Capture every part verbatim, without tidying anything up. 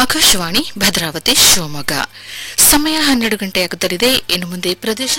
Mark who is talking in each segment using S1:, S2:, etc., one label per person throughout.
S1: ಆಕಾಶವಾಣಿ ಭದ್ರಾವತಿ ಶಿವಮೊಗ್ಗ. ಸಮಯ ಹನ್ನೆರಡು ಗಂಟೆಯಾಗುತ್ತಲಿದೆ. ಇನ್ನು ಮುಂದೆ ಪ್ರದೇಶ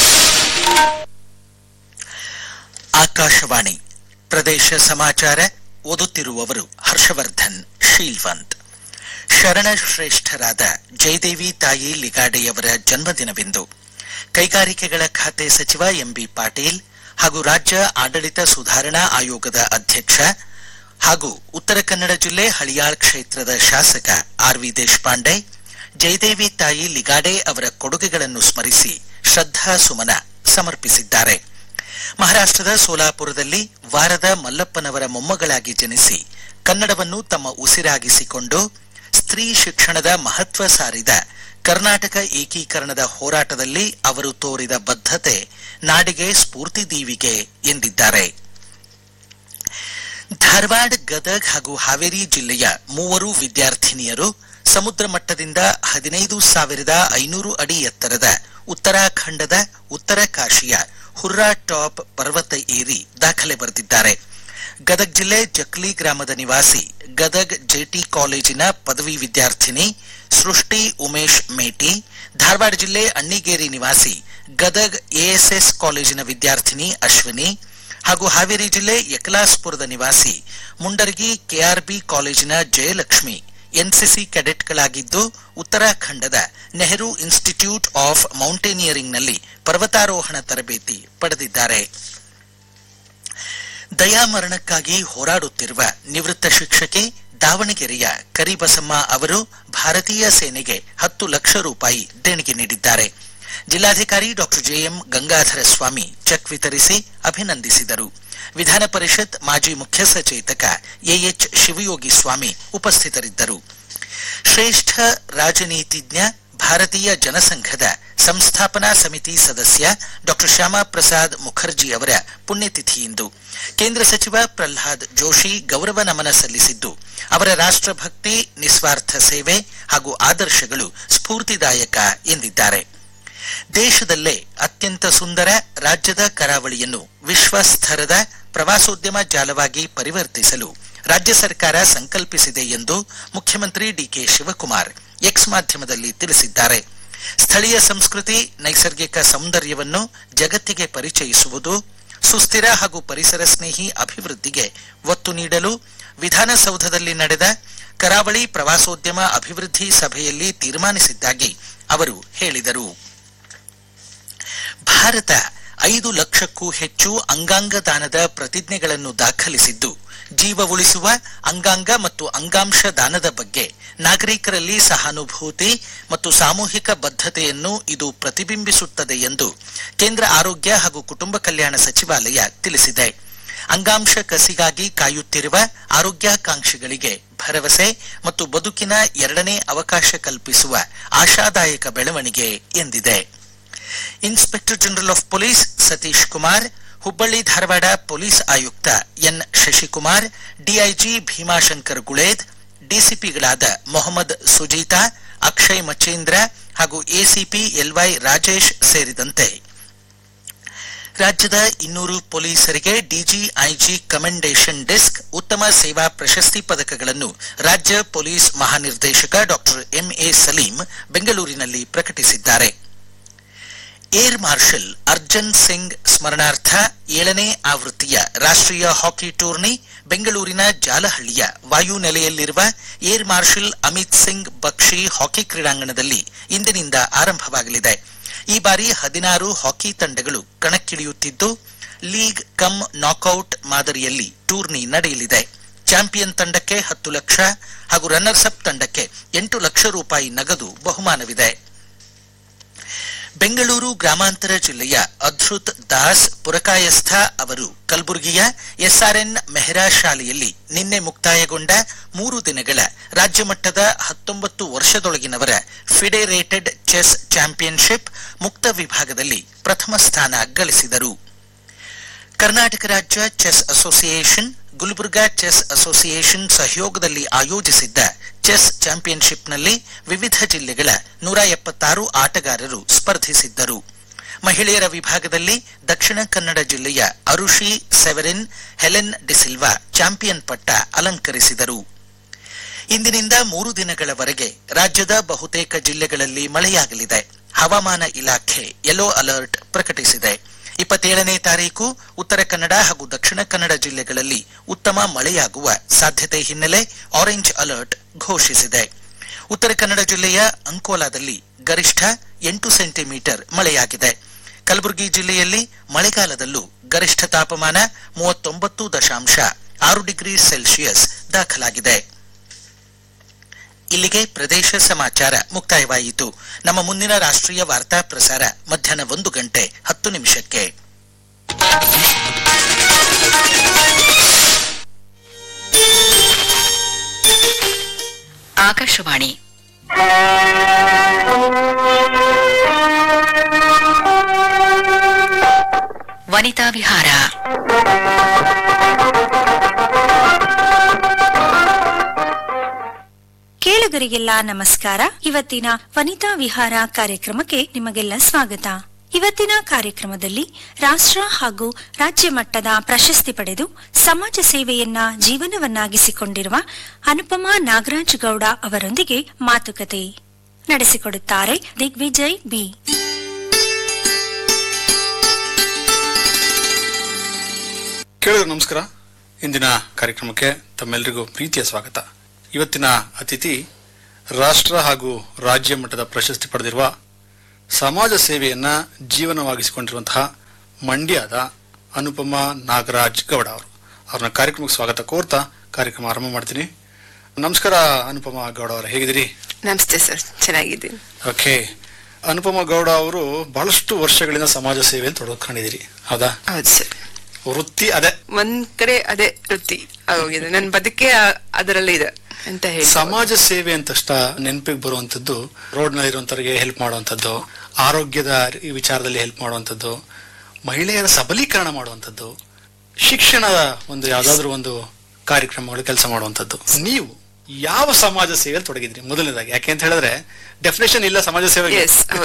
S2: ಆಕಾಶವಾಣಿ ಪ್ರದೇಶ ಸಮಾಚಾರ ಓದುತ್ತಿರುವವರು ಹರ್ಷವರ್ಧನ್ ಶೀಲ್ವಂತ್. ಶರಣ ಶ್ರೇಷ್ಠರಾದ ಜಯದೇವಿ ತಾಯಿ ಲಿಗಾಡೆಯವರ ಜನ್ಮದಿನವಿಂದು ಕೈಗಾರಿಕೆಗಳ ಖಾತೆ ಸಚಿವ ಎಂಬಿ ಪಾಟೀಲ್ ಹಾಗೂ ರಾಜ್ಯ ಆಡಳಿತ ಸುಧಾರಣಾ ಆಯೋಗದ ಅಧ್ಯಕ್ಷ ಹಾಗೂ ಉತ್ತರ ಕನ್ನಡ ಜಿಲ್ಲೆ ಹಳಿಯಾಳ್ ಕ್ಷೇತ್ರದ ಶಾಸಕ ಆರ್ ವಿ ದೇಶಪಾಂಡೆ ಜಯದೇವಿ ತಾಯಿ ಲಿಗಾಡೆ ಅವರ ಕೊಡುಗೆಗಳನ್ನು ಸ್ಮರಿಸಿ ಶ್ರದ್ಧಾ ಸುಮನ ಸಮರ್ಪಿಸಿದ್ದಾರೆ. ಮಹಾರಾಷ್ಟ್ರದ ಸೋಲಾಪುರದಲ್ಲಿ ವಾರದ ಮಲ್ಲಪ್ಪನವರ ಮೊಮ್ಮಗಳಾಗಿ ಜನಿಸಿ ಕನ್ನಡವನ್ನು ತಮ್ಮ ಉಸಿರಾಗಿಸಿಕೊಂಡು ಸ್ತ್ರೀ ಶಿಕ್ಷಣದ ಮಹತ್ವ ಸಾರಿದ ಕರ್ನಾಟಕ ಏಕೀಕರಣದ ಹೋರಾಟದಲ್ಲಿ ಅವರು ತೋರಿದ ಬದ್ಧತೆ ನಾಡಿಗೆ ಸ್ಫೂರ್ತಿದೀವಿಗೆ ಎಂದಿದ್ದಾರೆ. ಧಾರವಾಡ, ಗದಗ್ ಹಾಗೂ ಹಾವೇರಿ ಜಿಲ್ಲೆಯ ಮೂವರು ವಿದ್ಯಾರ್ಥಿನಿಯರು ಸಮುದ್ರ ಮಟ್ಟದಿಂದ ಹದಿನೈದು ಸಾವಿರದ ಐನೂರು ಅಡಿ ಎತ್ತರದ ಉತ್ತರಾಖಂಡದ ಉತ್ತರ ಕಾಶಿಯ ಹುರ್ರಾ ಟಾಪ್ ಪರ್ವತ ಏರಿ ದಾಖಲೆ ಬರೆದಿದ್ದಾರೆ. ಗದಗ್ ಜಿಲ್ಲೆ ಜಕ್ಲಿ ಗ್ರಾಮದ ನಿವಾಸಿ ಗದಗ್ ಜೆಟಿ ಕಾಲೇಜಿನ ಪದವಿ ವಿದ್ಯಾರ್ಥಿನಿ ಸೃಷ್ಟಿ ಉಮೇಶ್ ಮೇಟಿ, ಧಾರವಾಡ ಜಿಲ್ಲೆ ಅಣ್ಣಿಗೇರಿ ನಿವಾಸಿ ಗದಗ್ ಎಎಸ್ಎಸ್ ಕಾಲೇಜಿನ ವಿದ್ಯಾರ್ಥಿನಿ ಅಶ್ವಿನಿ ಹಾಗೂ ಹಾವೇರಿ ಜಿಲ್ಲೆ ಯಕ್ಲಾಸ್ಪುರದ ನಿವಾಸಿ ಮುಂಡರ್ಗಿ ಕೆಆರ್ಬಿ ಕಾಲೇಜಿನ ಜಯಲಕ್ಷ್ಮಿ ಎನ್ಸಿಸಿ ಕೆಡೆಟ್ಗಳಾಗಿದ್ದು ಉತ್ತರಾಖಂಡದ ನೆಹರು ಇನ್ಸ್ಟಿಟ್ಯೂಟ್ ಆಫ್ ಮೌಂಟೇನಿಯರಿಂಗ್ನಲ್ಲಿ ಪರ್ವತಾರೋಹಣ ತರಬೇತಿ ಪಡೆದಿದ್ದಾರೆ. ದಯಾಮರಣಕ್ಕಾಗಿ ಹೋರಾಡುತ್ತಿರುವ ನಿವೃತ್ತ ಶಿಕ್ಷಕಿ ದಾವಣಗೆರೆಯ ಕರಿಬಸಮ್ಮ ಅವರು ಭಾರತೀಯ ಸೇನೆಗೆ ಹತ್ತು ಲಕ್ಷ ರೂಪಾಯಿ ದೇಣಿಗೆ ನೀಡಿದ್ದಾರೆ. ಜಿಲ್ಲಾಧಿಕಾರಿ ಡಾಕ್ಟರ್ ಜೆಎಂ ಗಂಗಾಧರ ಸ್ವಾಮಿ ಚೆಕ್ ವಿತರಿಸಿ ಅಭಿನಂದಿಸಿದರು. ವಿಧಾನ ಪರಿಷತ್ ಮಾಜಿ ಮುಖ್ಯ ಸಚೇತಕ ಎಎಚ್ ಶಿವಯೋಗಿ ಸ್ವಾಮಿ ಉಪಸ್ಥಿತರಿದ್ದರು. ಶ್ರೇಷ್ಠ ರಾಜನೀತಿಜ್ಞ, ಭಾರತೀಯ ಜನಸಂಘದ ಸಂಸ್ಥಾಪನಾ ಸಮಿತಿ ಸದಸ್ಯ ಡಾಕ್ಟರ್ ಶ್ಯಾಮಾ ಪ್ರಸಾದ್ ಮುಖರ್ಜಿ ಅವರ ಪುಣ್ಯತಿಥಿಯಿಂದು ಕೇಂದ್ರ ಸಚಿವ ಪ್ರಹ್ಲಾದ್ ಜೋಶಿ ಗೌರವ ನಮನ ಸಲ್ಲಿಸಿದ್ದು, ಅವರ ರಾಷ್ಟ್ರಭಕ್ತಿ, ನಿಸ್ವಾರ್ಥ ಸೇವೆ ಹಾಗೂ ಆದರ್ಶಗಳು ಸ್ಫೂರ್ತಿದಾಯಕ ಎಂದಿದ್ದಾರೆ. ದೇಶದಲ್ಲೇ ಅತ್ಯಂತ ಸುಂದರ ರಾಜ್ಯದ ಕರಾವಳಿಯನ್ನು ವಿಶ್ವಸ್ತರದ ಪ್ರವಾಸೋದ್ಯಮ ಜಾಲವಾಗಿ ಪರಿವರ್ತಿಸಲು ರಾಜ್ಯ ಸರ್ಕಾರ ಸಂಕಲ್ಪಿಸಿದೆ ಎಂದು ಮುಖ್ಯಮಂತ್ರಿ ಡಿಕೆ ಶಿವಕುಮಾರ್ ಎಕ್ಸ್ ಮಾಧ್ಯಮದಲ್ಲಿ ತಿಳಿಸಿದ್ದಾರೆ. ಸ್ಥಳೀಯ ಸಂಸ್ಕೃತಿ, ನೈಸರ್ಗಿಕ ಸೌಂದರ್ಯವನ್ನು ಜಗತ್ತಿಗೆ ಪರಿಚಯಿಸುವುದು, ಸುಸ್ಥಿರ ಹಾಗೂ ಪರಿಸರ ಸ್ನೇಹಿ ಅಭಿವೃದ್ಧಿಗೆ ಒತ್ತು ನೀಡಲು ವಿಧಾನಸೌಧದಲ್ಲಿ ನಡೆದ ಕರಾವಳಿ ಪ್ರವಾಸೋದ್ಯಮ ಅಭಿವೃದ್ಧಿ ಸಭೆಯಲ್ಲಿ ತೀರ್ಮಾನಿಸಿದ್ದಾಗಿ ಅವರು ಹೇಳಿದರು. ಭಾರತ ಐದು ಲಕ್ಷಕ್ಕೂ ಹೆಚ್ಚು ಅಂಗಾಂಗ ದಾನದ ಪ್ರತಿಜ್ಞೆಗಳನ್ನು ದಾಖಲಿಸಿದ್ದು, ಜೀವ ಉಳಿಸುವ ಅಂಗಾಂಗ ಮತ್ತು ಅಂಗಾಂಶ ದಾನದ ಬಗ್ಗೆ ನಾಗರಿಕರಲ್ಲಿ ಸಹಾನುಭೂತಿ ಮತ್ತು ಸಾಮೂಹಿಕ ಬದ್ಧತೆಯನ್ನು ಇದು ಪ್ರತಿಬಿಂಬಿಸುತ್ತದೆ ಎಂದು ಕೇಂದ್ರ ಆರೋಗ್ಯ ಹಾಗೂ ಕುಟುಂಬ ಕಲ್ಯಾಣ ಸಚಿವಾಲಯ ತಿಳಿಸಿದೆ. ಅಂಗಾಂಶ ಕಸಿಗಾಗಿ ಕಾಯುತ್ತಿರುವ ಆರೋಗ್ಯಾಕಾಂಕ್ಷಿಗಳಿಗೆ ಭರವಸೆ ಮತ್ತು ಬದುಕಿನ ಎರಡನೇ ಅವಕಾಶ ಕಲ್ಪಿಸುವ ಆಶಾದಾಯಕ ಬೆಳವಣಿಗೆ ಎಂದಿದೆ. Inspector general of police Satish Kumar, Hubballi Dharwad police ಆಯುಕ್ತ ಎನ್ ಶಶಿಕುಮಾರ್, ಡಿಐಜಿ ಭೀಮಾಶಂಕರ್ ಗುಳೇದ್, ಡಿಸಿಪಿಗಳಾದ ಮೊಹಮ್ಮದ್ ಸುಜೀತಾ, ಅಕ್ಷಯ್ ಮಚೇಂದ್ರ ಹಾಗೂ ಎಸಿಪಿ ಎಲ್ವೈ ರಾಜೇಶ್ ಸೇರಿದಂತೆ ರಾಜ್ಯದ ಇನ್ನೂರು ಪೊಲೀಸರಿಗೆ ಡಿಜಿಐಜಿ ಕಮೆಂಡೇಷನ್ ಡಿಸ್ಕ್ ಉತ್ತಮ ಸೇವಾ ಪ್ರಶಸ್ತಿ ಪದಕಗಳನ್ನು ರಾಜ್ಯ ಪೊಲೀಸ್ ಮಹಾನಿರ್ದೇಶಕ ಡಾಕ್ಟರ್ ಎಂಎ ಸಲೀಂ ಬೆಂಗಳೂರಿನಲ್ಲಿ ಪ್ರಕಟಿಸಿದ್ದಾರೆ. ಏರ್ ಮಾರ್ಷಲ್ ಅರ್ಜನ್ ಸಿಂಗ್ ಸ್ಮರಣಾರ್ಥ ಏಳನೇ ಆವೃತ್ತಿಯ ರಾಷ್ಟ್ರೀಯ ಹಾಕಿ ಟೂರ್ನಿ ಬೆಂಗಳೂರಿನ ಜಾಲಹಳ್ಳಿಯ ವಾಯುನೆಲೆಯಲ್ಲಿರುವ ಏರ್ ಮಾರ್ಷಲ್ ಅಮಿತ್ ಸಿಂಗ್ ಬಕ್ಷಿ ಹಾಕಿ ಕ್ರೀಡಾಂಗಣದಲ್ಲಿ ಇಂದಿನಿಂದ ಆರಂಭವಾಗಲಿದೆ. ಈ ಬಾರಿ ಹದಿನಾರು ಹಾಕಿ ತಂಡಗಳು ಕಣಕ್ಕಿಳಿಯುತ್ತಿದ್ದು, ಲೀಗ್ ಕಮ್ ನಾಕೌಟ್ ಮಾದರಿಯಲ್ಲಿ ಟೂರ್ನಿ ನಡೆಯಲಿದೆ. ಚಾಂಪಿಯನ್ ತಂಡಕ್ಕೆ ಹತ್ತು ಲಕ್ಷ ಹಾಗೂ ರನ್ನರ್ಸ್ ಅಪ್ ತಂಡಕ್ಕೆ ಎಂಟು ಲಕ್ಷ ರೂಪಾಯಿ ನಗದು ಬಹುಮಾನವಿದೆ. ಬೆಂಗಳೂರು ಗ್ರಾಮಾಂತರ ಜಿಲ್ಲೆಯ ಅಧೃತ್ ದಾಸ್ ಪುರಕಾಯಸ್ಥ ಅವರು ಕಲಬುರಗಿಯ ಎಸ್ಆರ್ಎನ್ ಮೆಹ್ರಾ ಶಾಲೆಯಲ್ಲಿ ನಿನ್ನೆ ಮುಕ್ತಾಯಗೊಂಡ ಮೂರು ದಿನಗಳ ರಾಜ್ಯ ಮಟ್ಟದ ಹತ್ತೊಂಬತ್ತು ವರ್ಷದೊಳಗಿನವರ ಫಿಡೆರೇಟೆಡ್ ಚೆಸ್ ಚಾಂಪಿಯನ್ಶಿಪ್ ಮುಕ್ತ ವಿಭಾಗದಲ್ಲಿ ಪ್ರಥಮ ಸ್ಥಾನ ಗಳಿಸಿದರು. ಕರ್ನಾಟಕ ರಾಜ್ಯ chess association, Gulbarga chess association ಸಹಯೋಗದಲ್ಲಿ ಆಯೋಜಿಸಿದ್ದ ಚೆಸ್ ಚಾಂಪಿಯನ್ಶಿಪ್ನಲ್ಲಿ ವಿವಿಧ ಜಿಲ್ಲೆಗಳ ನೂರ ಎಪ್ಪತ್ತಾರು ಆಟಗಾರರು ಸ್ಪರ್ಧಿಸಿದ್ದರು. ಮಹಿಳೆಯರ ವಿಭಾಗದಲ್ಲಿ ದಕ್ಷಿಣ ಕನ್ನಡ ಜಿಲ್ಲೆಯ Arushi Severin Helen D'Silva champion ಪಟ್ಟ ಅಲಂಕರಿಸಿದರು. ಇಂದಿನಿಂದ ಮೂರು ದಿನಗಳವರೆಗೆ ರಾಜ್ಯದ ಬಹುತೇಕ ಜಿಲ್ಲೆಗಳಲ್ಲಿ ಮಳೆಯಾಗಲಿದೆ. ಹವಾಮಾನ ಇಲಾಖೆ ಯೆಲ್ಲೋ ಅಲರ್ಟ್ ಪ್ರಕಟಿಸಿದೆ. ಇಪ್ಪತ್ತೇಳನೇ ತಾರೀಕು ಉತ್ತರ ಕನ್ನಡ ಹಾಗೂ ದಕ್ಷಿಣ ಕನ್ನಡ ಜಿಲ್ಲೆಗಳಲ್ಲಿ ಉತ್ತಮ ಮಳೆಯಾಗುವ ಸಾಧ್ಯತೆ ಹಿನ್ನೆಲೆ ಆರೆಂಜ್ ಅಲರ್ಟ್ ಘೋಷಿಸಿದೆ. ಉತ್ತರ ಕನ್ನಡ ಜಿಲ್ಲೆಯ ಅಂಕೋಲಾದಲ್ಲಿ ಗರಿಷ್ಠ ಎಂಟು ಸೆಂಟಿಮೀಟರ್ ಮಳೆಯಾಗಿದೆ. ಕಲಬುರಗಿ ಜಿಲ್ಲೆಯಲ್ಲಿ ಮಳೆಗಾಲದಲ್ಲೂ ಗರಿಷ್ಠ ತಾಪಮಾನ ಮೂವತ್ತೊಂಬತ್ತು ದಶಾಂಶ ಆರು ಡಿಗ್ರಿ ಸೆಲ್ಸಿಯಸ್ ದಾಖಲಾಗಿದೆ. ಇಲ್ಲಿಗೆ ಪ್ರದೇಶ ಸಮಾಚಾರ ಮುಕ್ತಾಯವಾಯಿತು. ನಮ್ಮ ಮುಂದಿನ ರಾಷ್ಟ್ರೀಯ ವಾರ್ತಾ ಪ್ರಸಾರ ಮಧ್ಯಾಹ್ನ ಒಂದು ಗಂಟೆ ಹತ್ತು ನಿಮಿಷಕ್ಕೆ.
S1: ಆಕಾಶವಾಣಿ ವನಿತಾ ವಿಹಾರ.
S3: ಕೇಳುಗರಿಗೆಲ್ಲ ನಮಸ್ಕಾರ. ಇವತ್ತಿನ ವನಿತಾ ವಿಹಾರ ಕಾರ್ಯಕ್ರಮಕ್ಕೆ ನಿಮಗೆಲ್ಲ ಸ್ವಾಗತ. ಇವತ್ತಿನ ಕಾರ್ಯಕ್ರಮದಲ್ಲಿ ರಾಷ್ಟ್ರ ಹಾಗೂ ರಾಜ್ಯ ಮಟ್ಟದ ಪ್ರಶಸ್ತಿ ಪಡೆದು ಸಮಾಜ ಸೇವೆಯನ್ನ ಜೀವನವನ್ನಾಗಿಸಿಕೊಂಡಿರುವ ಅನುಪಮಾ ನಾಗರಾಜ್ ಗೌಡ ಅವರೊಂದಿಗೆ ಮಾತುಕತೆ ನಡೆಸಿಕೊಡುತ್ತಾರೆ ದಿಗ್ವಿಜಯ್ ಬಿ.
S4: ಕೇಳಿದ್ರು ನಮಸ್ಕಾರ. ಇಂದಿನ ಕಾರ್ಯಕ್ರಮಕ್ಕೆ ತಮ್ಮೆಲ್ಲರಿಗೂ ಪ್ರೀತಿಯ ಸ್ವಾಗತ. ಇವತ್ತಿನ ಅತಿಥಿ ರಾಷ್ಟ್ರ ಹಾಗೂ ರಾಜ್ಯ ಮಟ್ಟದ ಪ್ರಶಸ್ತಿ ಪಡೆದಿರುವ ಸಮಾಜ ಸೇವೆಯನ್ನ ಜೀವನವಾಗಿಸಿಕೊಂಡಿರುವಂತಹ ಮಂಡ್ಯದ ಅನುಪಮಾ ನಾಗರಾಜ್ ಗೌಡ ಅವರು. ಅವ್ರನ್ನ ಕಾರ್ಯಕ್ರಮಕ್ಕೆ ಸ್ವಾಗತ ಕೋರ್ತಾ ಕಾರ್ಯಕ್ರಮ ಆರಂಭ ಮಾಡ್ತೀನಿ. ನಮಸ್ಕಾರ ಅನುಪಮಾ ಗೌಡ ಅವರು, ಹೇಗಿದ್ದೀರಿ?
S5: ನಮಸ್ತೆ ಸರ್, ಚೆನ್ನಾಗಿದ್ದೀನಿ.
S4: ಓಕೆ, ಅನುಪಮಾ ಗೌಡ ಅವರು ಬಹಳಷ್ಟು ವರ್ಷಗಳಿಂದ ಸಮಾಜ ಸೇವೆಯಲ್ಲಿ ತೊಡಗಿಕೊಂಡಿದ್ದೀರಿ, ಹೌದಾ?
S5: ಹೌದು ಸರ್.
S4: ವೃತ್ತಿ ಅದೇ,
S5: ಒಂದ್ ಕಡೆ ಅದೇ ವೃತ್ತಿ ಆಗೋಗಿದೆ. ನನ್ನ ಬದುಕೆ ಅದರಲ್ಲಿ ಇದೆ ಅಂತ ಹೇಳಿ.
S4: ಸಮಾಜ ಸೇವೆ ಅಂತಷ್ಟ ನೆನಪಿಗೆ ಬರುವಂತದ್ದು ರೋಡ್ ನಲ್ಲಿ ಇರುವಂತವರಿಗೆ ಹೆಲ್ಪ್ ಮಾಡುವಂತದ್ದು, ಆರೋಗ್ಯದ ವಿಚಾರದಲ್ಲಿ ಹೆಲ್ಪ್ ಮಾಡುವಂತದ್ದು, ಮಹಿಳೆಯರ ಸಬಲೀಕರಣ ಮಾಡುವಂತದ್ದು, ಶಿಕ್ಷಣದ ಒಂದು ಯಾವ್ದಾದ್ರು ಒಂದು ಕಾರ್ಯಕ್ರಮಗಳು ಕೆಲಸ ಮಾಡುವಂತದ್ದು. ನೀವು ಯಾವ ಸಮಾಜ ಸೇವೆಯಲ್ಲಿ ತೊಡಗಿದ್ರಿ ಮೊದಲನೇದಾಗಿ? ಯಾಕೆ ಅಂತ ಹೇಳಿದ್ರೆ ಡೆಫಿನೇಷನ್ ಇಲ್ಲ ಸಮಾಜ ಸೇವೆಗೆ.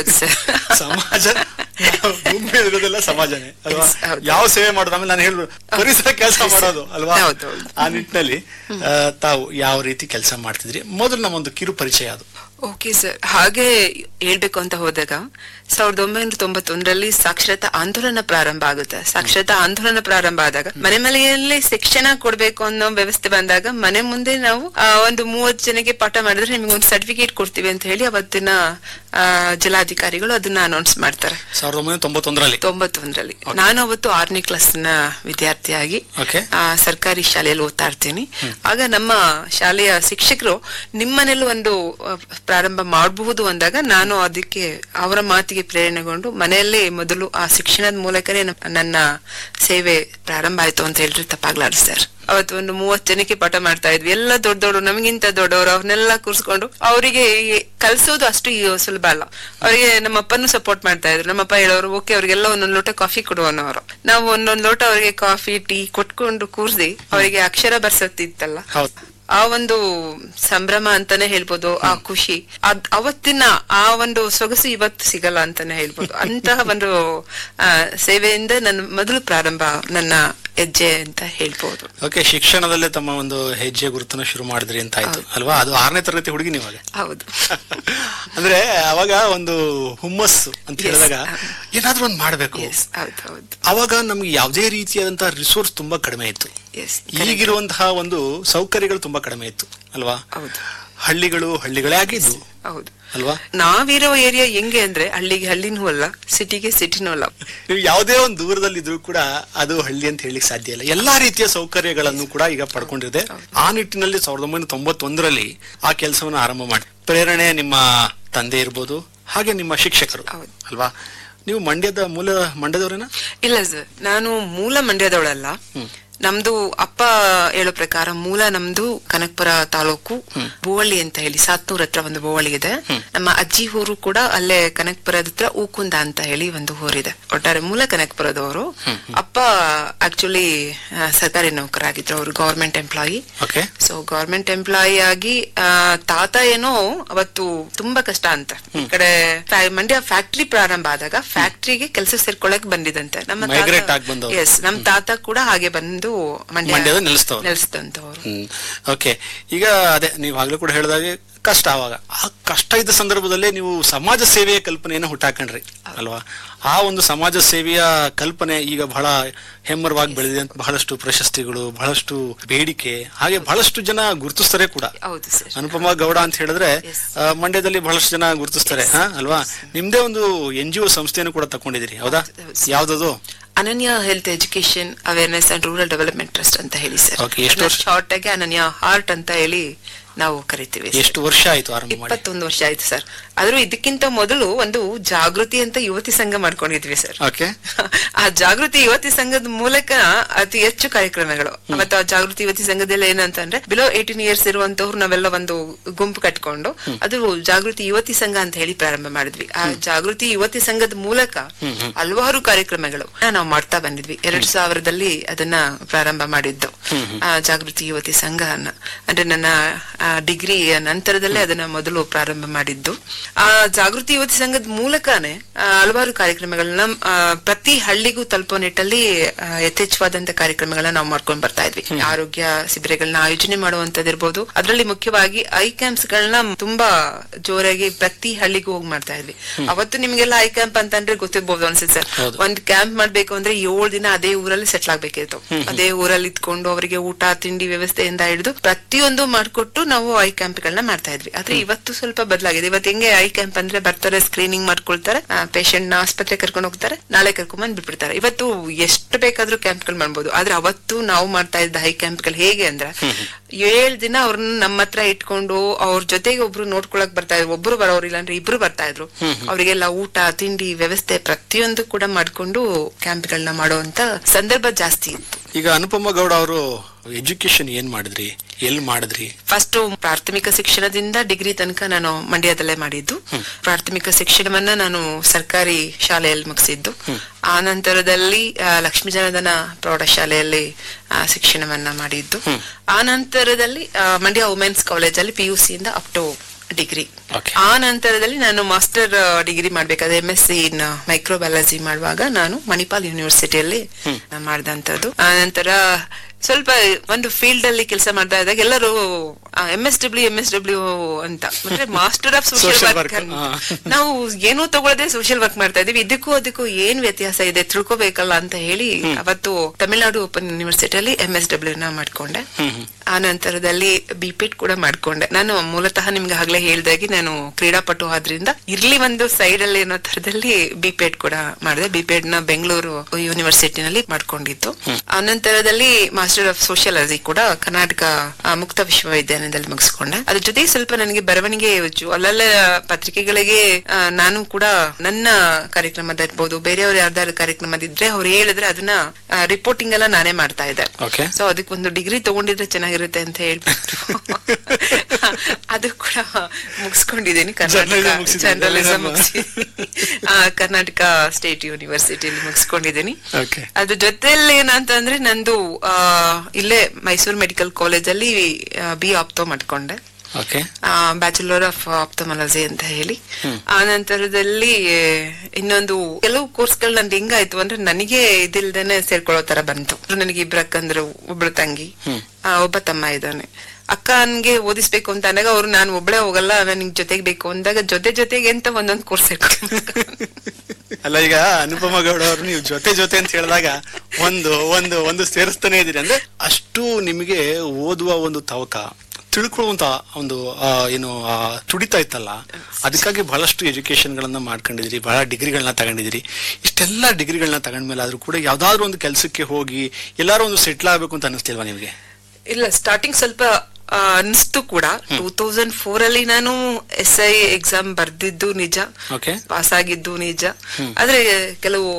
S4: ಸಮಾಜ ಭೂಮಿ ಇರೋದೆಲ್ಲ ಸಮಾಜನೇ ಅಲ್ವಾ? ಯಾವ ಸೇವೆ ಮಾಡೋದು, ಆಮೇಲೆ ನಾನು ಹೇಳುದು ಪರಿಸರ ಕೆಲಸ ಮಾಡೋದು ಅಲ್ವಾ? ಆ ನಿಟ್ಟಿನಲ್ಲಿ ತಾವು ಯಾವ ರೀತಿ ಕೆಲಸ ಮಾಡ್ತಿದ್ರಿ ಮೊದಲು ನಮ್ಮೊಂದು ಕಿರು ಪರಿಚಯ ಅದು.
S5: ಓಕೆ ಸರ್, ಹಾಗೆ ಹೇಳ್ಬೇಕು ಅಂತ ಹೋದಾಗ ಸಾವಿರದ ಒಂಬೈನೂರ ತೊಂಬತ್ತೊಂದರಲ್ಲಿ ಸಾಕ್ಷರತಾ ಆಂದೋಲನ ಪ್ರಾರಂಭ ಆಗುತ್ತೆ. ಸಾಕ್ಷರತಾ ಆಂದೋಲನ ಪ್ರಾರಂಭ ಆದಾಗ ಮನೆ ಮನೆಯಲ್ಲಿ ಶಿಕ್ಷಣ ಕೊಡ್ಬೇಕು ಅನ್ನೋ ವ್ಯವಸ್ಥೆ ಬಂದಾಗ ಮನೆ ಮುಂದೆ ನಾವು ಒಂದು ಮೂವತ್ತು ಜನಕ್ಕೆ ಪಾಠ ಮಾಡಿದ್ರೆ ನಿಮ್ಗೆ ಒಂದು ಸರ್ಟಿಫಿಕೇಟ್ ಕೊಡ್ತೀವಿ ಅಂತ ಹೇಳಿ ಅವತ್ತಿನ ಜಿಲ್ಲಾಧಿಕಾರಿಗಳು ಅದನ್ನ ಅನೌನ್ಸ್ ಮಾಡ್ತಾರೆ.
S4: ಸಾವಿರದ ಒಂಬೈನೂರ ತೊಂಬತ್ತೊಂದರಲ್ಲಿ
S5: ತೊಂಬತ್ತೊಂದರಲ್ಲಿ ನಾನು ಅವತ್ತು ಆರನೇ ಕ್ಲಾಸ್ ನ ವಿದ್ಯಾರ್ಥಿಯಾಗಿ ಸರ್ಕಾರಿ ಶಾಲೆಯಲ್ಲಿ ಓದ್ತಾ ಇರ್ತೀನಿ. ಆಗ ನಮ್ಮ ಶಾಲೆಯ ಶಿಕ್ಷಕರು ನಿಮ್ಮನೆಲ್ಲೂ ಒಂದು ಪ್ರಾರಂಭ ಮಾಡಬಹುದು ಅಂದಾಗ ನಾನು ಅದಕ್ಕೆ ಅವರ ಮಾತಿಗೆ ಪ್ರೇರಣೆಗೊಂಡು ಮನೆಯಲ್ಲೇ ಮೊದಲು ಆ ಶಿಕ್ಷಣದ ಮೂಲಕನೇ ನನ್ನ ಸೇವೆ ಪ್ರಾರಂಭ ಆಯ್ತು ಅಂತ ಹೇಳಿದ್ರೆ ತಪ್ಪಾಗ್ಲಾರ್ದು ಸರ್. ಅವತ್ತು ಒಂದು ಮೂವತ್ತು ಜನಕ್ಕೆ ಪಾಠ ಮಾಡ್ತಾ ಇದ್ವಿ. ಎಲ್ಲ ದೊಡ್ಡ ದೊಡ್ಡ ನಮಗಿಂತ ದೊಡ್ಡವರು ಅವ್ರನ್ನೆಲ್ಲ ಕೂರಿಸ್ಕೊಂಡು ಅವರಿಗೆ ಕಲ್ಸೋದು ಅಷ್ಟು ಸುಲಭ ಅಲ್ಲ. ಅವರಿಗೆ ನಮ್ಮಪ್ಪನು ಸಪೋರ್ಟ್ ಮಾಡ್ತಾ ಇದ್ರು. ನಮ್ಮಪ್ಪ ಹೇಳೋರು ಓಕೆ ಅವ್ರಿಗೆಲ್ಲ ಒಂದೊಂದು ಲೋಟ ಕಾಫಿ ಕೊಡುವನವರು. ನಾವು ಒಂದೊಂದು ಲೋಟ ಅವರಿಗೆ ಕಾಫಿ ಟೀ ಕೊಟ್ಕೊಂಡು ಕೂರಿಸಿ ಅವರಿಗೆ ಅಕ್ಷರ ಬರ್ಸತ್ತಿತ್ತಲ್ಲ, ಆ ಒಂದು ಸಂಭ್ರಮ ಅಂತಾನೆ ಹೇಳ್ಬೋದು. ಆ ಖುಷಿ ಅದ್ ಅವತ್ತಿನ ಆ ಒಂದು ಸೊಗಸು ಇವತ್ತು ಸಿಗಲ್ಲ ಅಂತಾನೆ ಹೇಳ್ಬೋದು. ಅಂತಹ ಒಂದು ಸೇವೆಯಿಂದ ನನ್ನ ಮೊದಲು ಪ್ರಾರಂಭ ನನ್ನ ಹೆಜ್ಜೆ ಅಂತ ಹೇಳ್ಬೋದು.
S4: ಓಕೆ, ಶಿಕ್ಷಣದಲ್ಲೇ ತಮ್ಮ ಒಂದು ಹೆಜ್ಜೆ ಗುರುತನ್ನ ಶುರು ಮಾಡಿದ್ರಿ ಅಂತ ಆಯ್ತು ಅಲ್ವಾ? ಅದು ಆರನೇ ತರಗತಿ ಹುಡುಗಿ ನೀವಾಗ?
S5: ಹೌದು.
S4: ಅಂದ್ರೆ ಅವಾಗ ಒಂದು ಹುಮ್ಮಸ್ಸು ಅಂತ ಹೇಳಿದಾಗ ಏನಾದ್ರೂ ಒಂದು ಮಾಡ್ಬೇಕು. ಅವಾಗ ನಮ್ಗೆ ಯಾವುದೇ ರೀತಿಯಾದಂತಹ ರಿಸೋರ್ಸ್ ತುಂಬಾ ಕಡಿಮೆ ಇತ್ತು. ಈಗಿರುವಂತಹ ಒಂದು ಸೌಕರ್ಯಗಳು ತುಂಬಾ ಕಡಿಮೆ ಇತ್ತು ಅಲ್ವಾ? ಹಳ್ಳಿಗಳು ಹಳ್ಳಿಗಳೇ ಆಗಿದ್ದು
S5: ಹೌದು
S4: ಅಲ್ವಾ?
S5: ನಾವಿರೋ ಏರಿಯಾ ಹೆಂಗೆ ಅಂದ್ರೆ ಹಳ್ಳಿಗೆ ಹಳ್ಳಿನೂ ಅಲ್ಲ, ಸಿಟಿಗೆ ಸಿಟಿನೂ ಅಲ್ಲ.
S4: ನೀವು ಯಾವುದೇ ಒಂದು ದೂರದಲ್ಲಿದ್ರು ಕೂಡ ಅದು ಹಳ್ಳಿ ಅಂತ ಹೇಳಿಕ್ ಸಾಧ್ಯ ಇಲ್ಲ. ಎಲ್ಲಾ ರೀತಿಯ ಸೌಕರ್ಯಗಳನ್ನು ಕೂಡ ಈಗ ಪಡ್ಕೊಂಡಿದೆ. ಆ ನಿಟ್ಟಿನಲ್ಲಿ ಸಾವಿರದ ಒಂಬೈನೂರ ತೊಂಬತ್ತೊಂದರಲ್ಲಿ ಆ ಕೆಲಸವನ್ನು ಆರಂಭ ಮಾಡಿ ಪ್ರೇರಣೆ ನಿಮ್ಮ ತಂದೆ ಇರ್ಬೋದು, ಹಾಗೆ ನಿಮ್ಮ ಶಿಕ್ಷಕರು ಅಲ್ವಾ? ನೀವು ಮಂಡ್ಯದ ಮೂಲ ಮಂಡ್ಯದವರೇನಾ?
S5: ಇಲ್ಲ ಸರ್, ನಾನು ಮೂಲ ಮಂಡ್ಯದವಳಲ್ಲ. ನಮ್ದು ಅಪ್ಪ ಹೇಳೋ ಪ್ರಕಾರ ಮೂಲ ನಮ್ದು ಕನಕಪುರ ತಾಲೂಕು ಬೋವಳ್ಳಿ ಅಂತ ಹೇಳಿ ಸಾತ್ನೂರ್ ಹತ್ರ ಒಂದು ಬೋವಳ್ಳಿ ಇದೆ. ನಮ್ಮ ಅಜ್ಜಿ ಊರು ಕೂಡ ಅಲ್ಲೇ ಕನಕಪುರದ ಹತ್ರ ಊಕುಂದ ಅಂತ ಹೇಳಿ ಒಂದು ಊರಿದೆ. ಒಟ್ಟಾರೆ ಮೂಲ ಕನಕಪುರದವರು. ಅಪ್ಪ ಆಕ್ಚುಲಿ ಸರ್ಕಾರಿ ನೌಕರಾಗಿದ್ರು, ಅವರು government employee. So government employee ಆಗಿ ತಾತ ಏನೋ ಅವತ್ತು ತುಂಬಾ ಕಷ್ಟ ಅಂತ ಈ ಕಡೆ ಮಂಡ್ಯ ಫ್ಯಾಕ್ಟ್ರಿ ಪ್ರಾರಂಭ ಆದಾಗ ಫ್ಯಾಕ್ಟ್ರಿಗೆ ಕೆಲಸ ಸೇರ್ಕೊಳಕ್ ಬಂದಿದಂತೆ ನಮ್ಮ ತಾತ. ಎಸ್, ನಮ್ ತಾತ ಕೂಡ ಹಾಗೆ ಬಂದು ಬಂದು
S4: ಮಂಡ್ಯದ ನೆಲೆಸ್ತವ್ರು
S5: ನೆಲೆಸ್ತಂತವ್ರು.
S4: ಓಕೆ, ಈಗ ಅದೇ ನೀವು ಆಗ್ಲೂ ಕೂಡ ಹೇಳಿದಾಗೆ ಕಷ್ಟ, ಅವಾಗ ಆ ಕಷ್ಟ ಇದ್ದ ಸಂದರ್ಭದಲ್ಲೇ ನೀವು ಸಮಾಜ ಸೇವೆಯ ಕಲ್ಪನೆಯನ್ನು ಹುಟ್ಟಾಕೊಂಡ್ರಿ ಅಲ್ವಾ? ಆ ಒಂದು ಸಮಾಜ ಸೇವೆಯ ಕಲ್ಪನೆ ಈಗ ಬಹಳ ಹೆಮ್ಮರವಾಗಿ ಬೆಳೆದಿದೆ ಅಂತ, ಬಹಳಷ್ಟು ಪ್ರಶಸ್ತಿಗಳು, ಬಹಳಷ್ಟು ಬೇಡಿಕೆ, ಹಾಗೆ ಬಹಳಷ್ಟು ಜನ ಗುರುತಿಸ್ತಾರೆ ಕೂಡ. ಅನುಪಮಾ ಗೌಡ ಅಂತ ಹೇಳಿದ್ರೆ ಮಂಡ್ಯದಲ್ಲಿ ಬಹಳಷ್ಟು ಜನ ಗುರುತಿಸ್ತಾರೆ ಅಲ್ವಾ? ನಿಮ್ದೇ ಒಂದು ಎನ್ ಜಿ ಒ ಸಂಸ್ಥೆಯನ್ನು ಕೂಡ ತಕೊಂಡಿದ್ದೀರಿ, ಹೌದಾ? ಯಾವ್ದದು?
S5: ಅನನ್ಯ health education awareness and rural development trust ಅಂತ ಹೇಳಿ ಸರ್.
S4: ಎಷ್ಟು
S5: ಶಾರ್ಟ್ ಆಗಿ ಅನನ್ಯ ಹಾರ್ಟ್ ಅಂತ ಹೇಳಿ ನಾವು ಕರಿತೀವಿ.
S4: ಎಷ್ಟು ವರ್ಷ ಆಯ್ತು ಆರಂಭ ಮಾಡಿ?
S5: ಇಪ್ಪತ್ತೊಂದು ವರ್ಷ ಆಯ್ತು ಸರ್. ಆದ್ರೂ ಇದಕ್ಕಿಂತ ಮೊದಲು ಒಂದು ಜಾಗೃತಿ ಅಂತ ಯುವತಿ ಸಂಘ ಮಾಡ್ಕೊಂಡಿದ್ವಿ ಸರ್. ಆ ಜಾಗೃತಿ ಯುವತಿ ಸಂಘದ ಮೂಲಕ ಅತಿ ಹೆಚ್ಚು ಕಾರ್ಯಕ್ರಮಗಳು, ಮತ್ತೆ ಆ ಜಾಗೃತಿ ಯುವತಿ ಸಂಘದಲ್ಲಿ ಏನಂತಂದ್ರೆ ಬಿಲೋ ಏಟೀನ್ ಇಯರ್ಸ್ ಇರುವಂತವ್ರು ನಾವೆಲ್ಲ ಒಂದು ಗುಂಪು ಕಟ್ಕೊಂಡು ಅದು ಜಾಗೃತಿ ಯುವತಿ ಸಂಘ ಅಂತ ಹೇಳಿ ಪ್ರಾರಂಭ ಮಾಡಿದ್ವಿ. ಆ ಜಾಗೃತಿ ಯುವತಿ ಸಂಘದ ಮೂಲಕ ಹಲವಾರು ಕಾರ್ಯಕ್ರಮಗಳು ನಾವು ಮಾಡ್ತಾ ಬಂದಿದ್ವಿ. ಎರಡ್ ಸಾವಿರದಲ್ಲಿ ಅದನ್ನ ಪ್ರಾರಂಭ ಮಾಡಿದ್ದು ಆ ಜಾಗೃತಿ ಯುವತಿ ಸಂಘ ಅಂದ್ರೆ ನನ್ನ ಡಿಗ್ರಿ ನಂತರದಲ್ಲೇ ಅದನ್ನ ಮೊದಲು ಪ್ರಾರಂಭ ಮಾಡಿದ್ದು. ಆ ಜಾಗೃತಿ ಯುವತಿ ಸಂಘದ ಮೂಲಕನೇ ಹಲವಾರು ಕಾರ್ಯಕ್ರಮಗಳನ್ನ ಪ್ರತಿ ಹಳ್ಳಿಗೂ ತಲುಪೋ ನಿಟ್ಟಲ್ಲಿ ಯಥೇಚ್ಛವಾದಂತ ಕಾರ್ಯಕ್ರಮಗಳನ್ನ ನಾವು ಮಾಡ್ಕೊಂಡ್ ಬರ್ತಾ ಇದ್ವಿ. ಆರೋಗ್ಯ ಶಿಬಿರಗಳನ್ನ ಆಯೋಜನೆ ಮಾಡುವಂತದಿರ್ಬೋದು, ಅದರಲ್ಲಿ ಮುಖ್ಯವಾಗಿ ಐ ಕ್ಯಾಂಪ್ಸ್ ಗಳನ್ನ ತುಂಬಾ ಜೋರಾಗಿ ಪ್ರತಿ ಹಳ್ಳಿಗೂ ಹೋಗಿ ಮಾಡ್ತಾ ಇದ್ವಿ. ಅವತ್ತು ನಿಮ್ಗೆಲ್ಲ ಐ ಕ್ಯಾಂಪ್ ಅಂತಂದ್ರೆ ಗೊತ್ತಿರ್ಬೋದು ಅನ್ಸುತ್ತೆ ಸರ್. ಒಂದ್ ಕ್ಯಾಂಪ್ ಮಾಡ್ಬೇಕು ಅಂದ್ರೆ ಏಳು ದಿನ ಅದೇ ಊರಲ್ಲಿ ಸೆಟ್ಲ್ ಆಗ್ಬೇಕಿತ್ತು. ಅದೇ ಊರಲ್ಲಿ ಇದ್ಕೊಂಡು ಅವರಿಗೆ ಊಟ ತಿಂಡಿ ವ್ಯವಸ್ಥೆಯಿಂದ ಹಿಡಿದು ಪ್ರತಿಯೊಂದು ಮಾಡ್ಕೊಟ್ಟು ನಾವು ಐ ಕ್ಯಾಂಪ್ ಗಳನ್ನ ಮಾಡ್ತಾ ಇದ್ವಿ. ಆದ್ರೆ ಇವತ್ತು ಸ್ವಲ್ಪ ಬದಲಾಗಿದೆ. ಇವತ್ತು ಹೆಂಗೆ ಐ ಕ್ಯಾಂಪ್ ಅಂದ್ರೆ ಬರ್ತಾರೆ, ಸ್ಕ್ರೀನಿಂಗ್ ಮಾಡ್ಕೊಳ್ತಾರೆ, ಪೇಷಂಟ್ ನ ಆಸ್ಪತ್ರೆ ಕರ್ಕೊಂಡು ಹೋಗ್ತಾರೆ, ನಾಳೆ ಕರ್ಕೊಂಡ್ ಬಂದ್ ಬಿಟ್ಬಿಡ್ತಾರೆ. ಇವತ್ತು ಎಷ್ಟು ಬೇಕಾದ್ರೂ ಕ್ಯಾಂಪ್ ಗಳು ಮಾಡ್ಬೋದು. ಆದ್ರೆ ಅವತ್ತು ನಾವು ಮಾಡ್ತಾ ಇದ್ದ ಐ ಕ್ಯಾಂಪ್ ಗಳು ಹೇಗೆ ಅಂದ್ರೆ ಏಳ್ ದಿನ ಅವ್ರನ್ನ ನಮ್ಮ ಹತ್ರ ಇಟ್ಕೊಂಡು ಅವ್ರ ಜೊತೆಗೆ ಒಬ್ರು ನೋಡ್ಕೊಳಕ್ ಬರ್ತಾ ಇದ್ರು. ಒಬ್ರು ಬರೋರಿಲ್ಲ ಅಂದ್ರೆ ಇಬ್ರು ಬರ್ತಾ ಇದ್ರು. ಅವ್ರಿಗೆಲ್ಲ ಊಟ ತಿಂಡಿ ವ್ಯವಸ್ಥೆ ಪ್ರತಿಯೊಂದು ಕೂಡ ಮಾಡ್ಕೊಂಡು ಕ್ಯಾಂಪ್ ಗಳನ್ನ ಮಾಡುವಂತ ಸಂದರ್ಭ ಜಾಸ್ತಿ ಇತ್ತು.
S4: ಈಗ ಅನುಪಮಾ ಗೌಡ ಅವರು ಎಜುಕೇಶನ್ ಏನ್ ಮಾಡಿದ್ರಿ, ಎಲ್ಲಿ ಮಾಡಿದ್ರಿ?
S5: ಫಸ್ಟ್ ಪ್ರಾಥಮಿಕ ಶಿಕ್ಷಣದಿಂದ ಡಿಗ್ರಿ ತನಕ ನಾನು ಮಂಡ್ಯದಲ್ಲೇ ಮಾಡಿದ್ದು. ಪ್ರಾಥಮಿಕ ಶಿಕ್ಷಣವನ್ನ ನಾನು ಸರ್ಕಾರಿ ಶಾಲೆಯಲ್ಲಿ ಮುಗಿಸಿದ್ದು. ಆ ನಂತರದಲ್ಲಿ ಲಕ್ಷ್ಮೀ ಜನಧನ ಪ್ರೌಢಶಾಲೆಯಲ್ಲಿ ಶಿಕ್ಷಣವನ್ನ ಮಾಡಿದ್ದು. ಆ ನಂತರದಲ್ಲಿ ಮಂಡ್ಯ ವುಮೆನ್ಸ್ ಕಾಲೇಜಲ್ಲಿ ಪಿ ಯು ಸಿ ಇಂದ ಅಪ್ ಟು ಡಿಗ್ರಿ. ಆ ನಂತರದಲ್ಲಿ ನಾನು ಮಾಸ್ಟರ್ ಡಿಗ್ರಿ ಮಾಡ್ಬೇಕಾದ್ರೆ ಎಂ ಎಸ್ ಸಿ ಇನ್ ಮೈಕ್ರೋಬಯಾಲಜಿ ಮಾಡುವಾಗ ನಾನು ಮಣಿಪಾಲ್ ಯೂನಿವರ್ಸಿಟಿಯಲ್ಲಿ ಮಾಡಿದಂತದ್ದು. ಆ ನಂತರ ಸ್ವಲ್ಪ ಒಂದು ಫೀಲ್ಡ್ ಅಲ್ಲಿ ಕೆಲಸ ಮಾಡ್ತಾ ಇದ್ದಾಗ ಎಲ್ಲರೂ M S W M S W ಅಂತ ಅಂದ್ರೆ ಮಾಸ್ಟರ್ ಆಫ್ ಸೋಷಿಯಲ್ ವರ್ಕ್, ನಾವು ಏನೂ ತಗೊಳ್ಳದೆ ಸೋಷಿಯಲ್ ವರ್ಕ್ ಮಾಡ್ತಾ ಇದೀವಿ, ಇದಕ್ಕೂ ಅದಕ್ಕೂ ಏನ್ ವ್ಯತ್ಯಾಸ ಇದೆ ತಿಳ್ಕೊಬೇಕಲ್ಲ ಅಂತ ಹೇಳಿ ಅವತ್ತು Tamil Nadu open ಯೂನಿವರ್ಸಿಟಿಯಲ್ಲಿ M S W ನ ಮಾಡ್ಕೊಂಡೆ. ಆ ನಂತರದಲ್ಲಿ ಬಿ ಪೆಡ್ ಕೂಡ ಮಾಡ್ಕೊಂಡೆ. ನಾನು ಮೂಲತಃ ನಿಮ್ಗೆ ಆಗ್ಲೇ ಹೇಳ್ದಾಗಿ ನಾನು ಕ್ರೀಡಾಪಟು ಆದ್ರಿಂದ ಇರ್ಲಿ ಒಂದು ಸೈಡ್ ಅಲ್ಲಿ ಅನ್ನೋ ತರದಲ್ಲಿ ಬಿ ಪೆಡ್ ಕೂಡ ಮಾಡಿದೆ. ಬಿ ಪೆಡ್ ನ ಬೆಂಗಳೂರು ಯೂನಿವರ್ಸಿಟಿನಲ್ಲಿ ಮಾಡ್ಕೊಂಡಿದ್ದು. ಆ ನಂತರದಲ್ಲಿ ಮಾಸ್ಟರ್ ಆಫ್ ಸೋಷಿಯಾಲಜಿ ಕೂಡ ಕರ್ನಾಟಕ ಮುಕ್ತ ವಿಶ್ವವಿದ್ಯಾಲಯದಲ್ಲಿ ಮುಗಿಸ್ಕೊಂಡೆ. ಅದ್ರ ಜೊತೆ ಸ್ವಲ್ಪ ನನಗೆ ಬರವಣಿಗೆ ಅಲ್ಲೆಲ್ಲ ಪತ್ರಿಕೆಗಳಿಗೆ ನಾನು ಕೂಡ ನನ್ನ ಕಾರ್ಯಕ್ರಮದ ಇರ್ಬೋದು, ಬೇರೆಯವ್ರು ಯಾರ್ದಾರು ಕಾರ್ಯಕ್ರಮದಿದ್ರೆ ಅವ್ರು ಹೇಳಿದ್ರೆ ಅದನ್ನ ರಿಪೋರ್ಟಿಂಗ್ ಎಲ್ಲ ನಾನೇ ಮಾಡ್ತಾ ಇದ್ದೆ. ಸೊ ಅದಕ್ಕೆ ಒಂದು ಡಿಗ್ರಿ ತಗೊಂಡಿದ್ರೆ ಚೆನ್ನಾಗಿರುತ್ತೆ ಅಂತ ಹೇಳ್ಬಿಟ್ಟು ಅದು ಕೂಡ ಮುಗಿಸ್ಕೊಂಡಿದ್ದೀನಿ. ಕರ್ನಾಟಕ ಜರ್ನಲಿಸಂ ಮುಗಿಸಿ ಕರ್ನಾಟಕ ಸ್ಟೇಟ್ ಯೂನಿವರ್ಸಿಟಿಯಲ್ಲಿ ಮುಗಿಸ್ಕೊಂಡಿದ್ದೀನಿ. ಅದ್ರ ಜೊತೆಯಲ್ಲಿ ಏನಂತಂದ್ರೆ ನಂದು ಆ ಇಲ್ಲೇ ಮೈಸೂರು ಮೆಡಿಕಲ್ ಕಾಲೇಜ್ ಅಲ್ಲಿ ಬಿ ಆಪ್ತೋ ಮಾಡ್ಕೊಂಡೆ, ಬ್ಯಾಚುಲರ್ ಆಫ್ ಆಪ್ತಮಾಲಜಿ ಅಂತ ಹೇಳಿ. ಆ ನಂತರದಲ್ಲಿ ಇನ್ನೊಂದು ಕೆಲವು ಕೋರ್ಸ್ಗಳು ನಂದು ಹೆಂಗಾಯ್ತು ಅಂದ್ರೆ ನನಗೆ ಇದಿಲ್ದೇನೆ ಸೇರ್ಕೊಳ್ಳೋ ತರ ಬಂತು. ನನಗೆ ಇಬ್ರು ಅಕ್ಕಂದ್ರು, ಒಬ್ಳು ತಂಗಿ, ಒಬ್ಬ ತಮ್ಮ ಇದ್ದಾನೆ. ಅಕ್ಕನ್ಗೆ ಓದಿಸ್ಬೇಕು ಅಂತ ಅಂದಾಗ ಅವ್ರು ನಾನು ಒಬ್ಳೆ ಹೋಗಲ್ಲ, ನನಗೆ ಜೊತೆಗೆ ಬೇಕು ಅಂದಾಗ ಜೊತೆ ಜೊತೆಗೆ ಅಂತ ಒಂದೊಂದು ಕೋರ್ಸ್
S4: ಅಲ್ಲ. ಈಗ ಅನುಪಮಾ ಗೌಡ ಅವರು ನೀವು ಜೊತೆ ಜೊತೆ ಅಂತ ಹೇಳಿದಾಗ ಒಂದು ಒಂದು ಒಂದು ಸೇರಿಸ್ತಾನೆ ಇದೀರಿ ಅಂದ್ರೆ ಅಷ್ಟು ನಿಮಗೆ ಓದುವ ಒಂದು ತವಕ, ತಿಳ್ಕೊಳ್ಳುವಂತ ಒಂದು ಏನು ತುಡಿತಾ ಇತ್ತಲ್ಲ, ಅದಕ್ಕಾಗಿ ಬಹಳಷ್ಟು ಎಜುಕೇಶನ್ ಗಳನ್ನ ಮಾಡ್ಕೊಂಡಿದ್ರಿ, ಬಹಳ ಡಿಗ್ರಿಗಳನ್ನ ತಗೊಂಡಿದ್ರಿ. ಇಷ್ಟೆಲ್ಲ ಡಿಗ್ರಿಗಳನ್ನ ತಗೊಂಡ್ಮೇಲೆ ಆದ್ರೂ ಕೂಡ ಯಾವ್ದಾದ್ರು ಒಂದು ಕೆಲಸಕ್ಕೆ ಹೋಗಿ ಎಲ್ಲಾರು ಒಂದು ಸೆಟ್ಲ್ ಆಗ್ಬೇಕು ಅಂತ ಅನಿಸ್ತಿಲ್ವಾ ನಿಮ್ಗೆ?
S5: ಇಲ್ಲ, ಸ್ಟಾರ್ಟಿಂಗ್ ಸ್ವಲ್ಪ ಅನಿಸ್ತು ಕೂಡ. ಟೂ ತೌಸಂಡ್ ಫೋರ್ ಅಲ್ಲಿ ನಾನು ಎಸ್ ಐ ಎಕ್ಸಾಮ್ ಬರ್ದಿದ್ದು ನಿಜ, ಪಾಸ್ ಆಗಿದ್ದು ನಿಜ. ಆದ್ರೆ ಕೆಲವು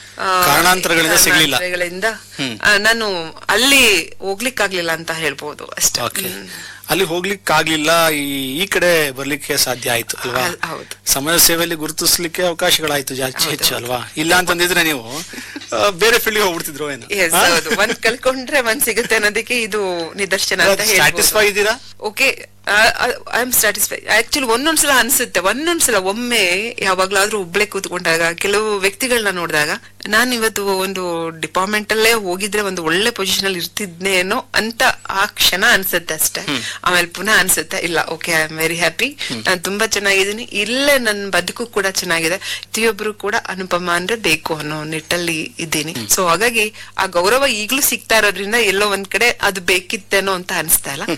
S5: ಕಾರಣಾಂತರಗಳಿಂದ ನಾನು ಅಲ್ಲಿ ಹೋಗ್ಲಿಕ್ಕಾಗ್ಲಿಲ್ಲ ಅಂತ ಹೇಳ್ಬೋದು ಅಷ್ಟೇ.
S4: ಅಲ್ಲಿ ಹೋಗ್ಲಿಕ್ಕೆ ಆಗ್ಲಿಲ್ಲ, ಈ ಕಡೆ ಬರ್ಲಿಕ್ಕೆ ಸಾಧ್ಯ ಆಯ್ತು ಅಲ್ವಾ? ಸಮಾಜ ಸೇವೆಯಲ್ಲಿ ಗುರುತಿಸ್ಲಿಕ್ಕೆ ಅವಕಾಶಗಳಾಯ್ತು ಜಾಸ್ತಿ ಹೆಚ್ಚು ಅಲ್ವಾ? ಇಲ್ಲ ಅಂತಂದಿದ್ರೆ ನೀವು ಬೇರೆ ಫೀಲ್ಡ್ ಹೋಗ್ಬಿಡ್ತಿದ್ರು ಏನು?
S5: ಒಂದ್ ಕಲ್ಕೊಂಡ್ರೆ ಒಂದ್ ಸಿಗುತ್ತೆ ಅನ್ನೋದಕ್ಕೆ ಇದು ನಿದರ್ಶನ ಅಂತ
S4: ಸ್ಯಾಟಿಸ್ಫೈ ಇದ್ದೀರಾ?
S5: Okay, I am satisfy. Actually ಒಂದೊಂದ್ಸಲ ಅನ್ಸುತ್ತೆ, ಒಂದೊಂದ್ಸಲ ಒಮ್ಮೆ ಯಾವಾಗ್ಲಾದ್ರೂ ಒಬ್ಳೆ ಕೂತ್ಕೊಂಡಾಗ ಕೆಲವು ವ್ಯಕ್ತಿಗಳನ್ನ ನೋಡಿದಾಗ ನಾನು ಇವತ್ತು ಒಂದು ಡಿಪಾರ್ಟ್ಮೆಂಟ್ ಅಲ್ಲೇ ಹೋಗಿದ್ರೆ ಒಂದು ಒಳ್ಳೆ ಪೊಸಿಷನ್ ಅಲ್ಲಿ ಇರ್ತಿದ್ನೇನೋ ಅಂತ ಆ ಕ್ಷಣ ಅನ್ಸುತ್ತೆ ಅಷ್ಟೇ. ಆಮೇಲೆ ಪುನಃ ಅನ್ಸುತ್ತೆ ಇಲ್ಲ, okay, I am very happy, ನಾನು ತುಂಬಾ ಚೆನ್ನಾಗಿದ್ದೀನಿ, ಇಲ್ಲೇ ನನ್ನ ಬದುಕು ಕೂಡ ಚೆನ್ನಾಗಿದೆ, ಪ್ರತಿಯೊಬ್ರು ಕೂಡ ಅನುಪಮ ಅಂದ್ರೆ ಬೇಕು ಅನ್ನೋ ನಿಟ್ಟಲ್ಲಿ ಇದ್ದೀನಿ. ಸೊ ಹಾಗಾಗಿ ಆ ಗೌರವ ಈಗ್ಲೂ ಸಿಗ್ತಾ ಇರೋದ್ರಿಂದ ಎಲ್ಲೋ ಒಂದ್ ಕಡೆ ಅದು ಬೇಕಿತ್ತೇನೋ ಅಂತ ಅನ್ಸ್ತಾ ಇಲ್ಲ.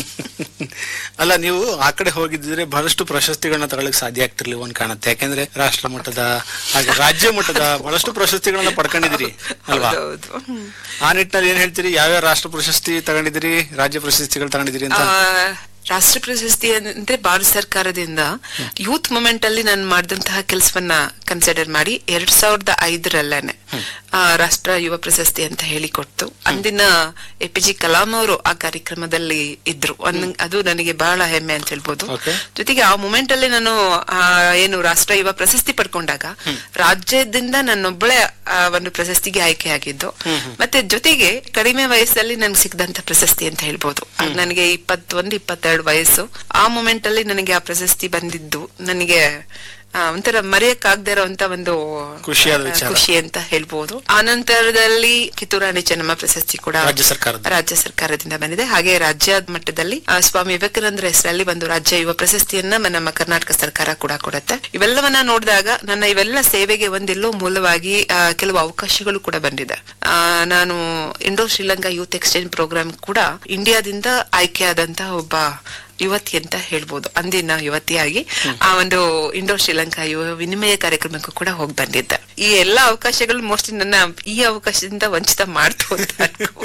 S4: ಅಲ್ಲ, ನೀವು ಆ ಕಡೆ ಹೋಗಿದ್ರೆ ಬಹಳಷ್ಟು ಪ್ರಶಸ್ತಿಗಳನ್ನ ತಗೊಳ್ಳಕ್ ಸಾಧ್ಯ ಆಗ್ತಿರ್ಲಿಲ್ಲ ಒಂದ್ ಕಾಣುತ್ತೆ. ಯಾಕಂದ್ರೆ ರಾಷ್ಟ್ರ ಮಟ್ಟದ ಹಾಗೆ ರಾಜ್ಯ ಮಟ್ಟದ ಬಹಳಷ್ಟು ಪ್ರಶಸ್ತಿಗಳನ್ನ ಪಡ್ಕೊಂಡಿದ್ದೀರಿ ಅಲ್ವಾ? ಆ ನಿಟ್ಟಿನಲ್ಲಿ ಏನ್ ಹೇಳ್ತೀರಿ? ಯಾವ್ಯಾವ ರಾಷ್ಟ್ರ ಪ್ರಶಸ್ತಿ ತಗೊಂಡಿದ್ದೀರಿ, ರಾಜ್ಯ ಪ್ರಶಸ್ತಿಗಳು ತಗೊಂಡಿದ್ದೀರಿ ಅಂತ?
S5: ರಾಷ್ಟ್ರ ಪ್ರಶಸ್ತಿ ಅಂದ್ರೆ ಭಾರತ ಸರ್ಕಾರದಿಂದ ಯೂತ್ ಮೂಮೆಂಟ್ ಅಲ್ಲಿ ನಾನು ಮಾಡಿದಂತಹ ಕೆಲಸವನ್ನ ಕನ್ಸಿಡರ್ ಮಾಡಿ ಎರಡ್ ಸಾವಿರದ ಐದರಲ್ಲೇನೆ ರಾಷ್ಟ್ರ ಯುವ ಪ್ರಶಸ್ತಿ ಅಂತ ಹೇಳಿ ಕೊಟ್ಟು, ಅಂದಿನ ಎ ಪಿ ಜಿ ಕಲಾಂ ಅವರು ಆ ಕಾರ್ಯಕ್ರಮದಲ್ಲಿ ಇದ್ರು. ಅದು ನನಗೆ ಬಹಳ ಹೆಮ್ಮೆ ಅಂತ ಹೇಳ್ಬೋದು. ಜೊತೆಗೆ ಆ ಮೂಮೆಂಟ್ ಅಲ್ಲಿ ನಾನು ಏನು ರಾಷ್ಟ್ರ ಯುವ ಪ್ರಶಸ್ತಿ ಪಡ್ಕೊಂಡಾಗ ರಾಜ್ಯದಿಂದ ನನ್ನೊಬ್ಬಳೆ ಒಂದು ಪ್ರಶಸ್ತಿಗೆ ಆಯ್ಕೆ ಆಗಿದ್ದು. ಮತ್ತೆ ಜೊತೆಗೆ ಕಡಿಮೆ ವಯಸ್ಸಲ್ಲಿ ನನ್ಗೆ ಸಿಕ್ಕದಂತ ಪ್ರಶಸ್ತಿ ಅಂತ ಹೇಳ್ಬೋದು. ನನಗೆ ಇಪ್ಪತ್ತೊಂದು ಇಪ್ಪತ್ತೆರಡು ವಯಸ್ಸು. ಆ ಮೂಮೆಂಟ್ ಅಲ್ಲಿ ನನಗೆ ಆ ಪ್ರಶಸ್ತಿ ಬಂದಿದ್ದು ನನಗೆ ಒಂಥರ ಮರೆಯಕ್ಕಾಗದೇ ಇರುವಂತ ಒಂದು ಖುಷಿ ಅಂತ ಹೇಳ್ಬೋದು. ಆ ನಂತರದಲ್ಲಿ ಕಿತ್ತೂರು ರಾಣಿ ಚೆನ್ನಮ್ಮ ಪ್ರಶಸ್ತಿ ಕೂಡ ರಾಜ್ಯ ಸರ್ಕಾರದಿಂದ ಬಂದಿದೆ. ಹಾಗೆ ರಾಜ್ಯ ಮಟ್ಟದಲ್ಲಿ ಸ್ವಾಮಿ ವಿವೇಕಾನಂದರ ಹೆಸರಲ್ಲಿ ಒಂದು ರಾಜ್ಯ ಯುವ ಪ್ರಶಸ್ತಿಯನ್ನ ನಮ್ಮ ಕರ್ನಾಟಕ ಸರ್ಕಾರ ಕೂಡ ಕೊಡುತ್ತೆ. ಇವೆಲ್ಲವನ್ನ ನೋಡಿದಾಗ ನನ್ನ ಇವೆಲ್ಲ ಸೇವೆಗೆ ಒಂದೆಲ್ಲೋ ಮೂಲವಾಗಿ ಕೆಲವು ಅವಕಾಶಗಳು ಕೂಡ ಬಂದಿದೆ. ಆ ನಾನು Indo Sri Lanka youth exchange program ಕೂಡ ಇಂಡಿಯಾದಿಂದ ಆಯ್ಕೆಯಾದಂತಹ ಒಬ್ಬ ಯುವತಿ ಅಂತ ಹೇಳ್ಬೋದು. ಅಂದಿನ ಯುವತಿಯಾಗಿ ಆ ಒಂದು ಇಂಡೋ ಶ್ರೀಲಂಕಾ ಯುವ ವಿನಿಮಯ ಕಾರ್ಯಕ್ರಮಕ್ಕೂ ಕೂಡ ಹೋಗಿ ಬಂದಿದ್ದೆ. ಈ ಎಲ್ಲಾ ಅವಕಾಶಗಳು ಮೋಸ್ಟ್ಲಿ ನನ್ನ ಈ ಅವಕಾಶದಿಂದ ವಂಚಿತ ಮಾಡ್ತು ಅಂತ